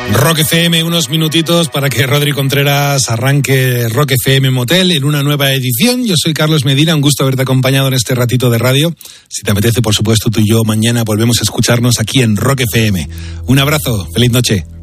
Rock FM, unos minutitos para que Rodri Contreras arranque Rock FM Motel en una nueva edición. Yo soy Carlos Medina, un gusto haberte acompañado en este ratito de radio. Si te apetece, por supuesto, tú y yo mañana volvemos a escucharnos aquí en Rock FM. Un abrazo, feliz noche.